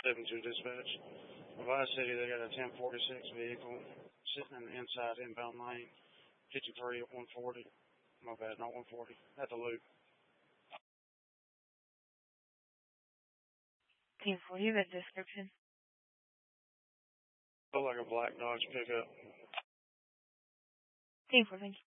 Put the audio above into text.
72 dispatch. Vice City, they got a 1046 vehicle sitting in the inside inbound lane, 53 at 140. My bad, not 140. At the loop. 1040, that description. Look like a black Dodge pickup. 1040.